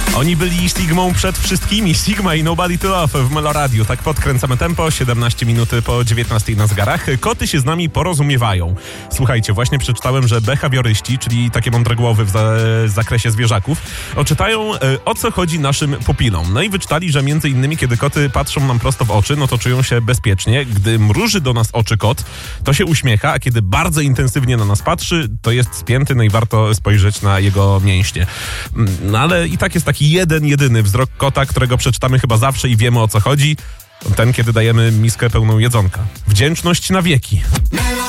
Oni byli Sigmą przed wszystkimi. Sigma i Nobody to Love w Meloradiu. Tak podkręcamy tempo, 17 minuty po 19 na zegarach. Koty się z nami porozumiewają. Słuchajcie, właśnie przeczytałem, że behawioryści, czyli takie mądre głowy w zakresie zwierzaków, odczytają, o co chodzi naszym pupilom. No i wyczytali, że między innymi, kiedy koty patrzą nam prosto w oczy, no to czują się bezpiecznie. Gdy mruży do nas oczy kot, to się uśmiecha, a kiedy bardzo intensywnie na nas patrzy, to jest spięty, no i warto spojrzeć na jego mięśnie. No ale i tak jest taki jedyny wzrok kota, którego przeczytamy chyba zawsze i wiemy, o co chodzi. Ten, kiedy dajemy miskę pełną jedzonka. Wdzięczność na wieki.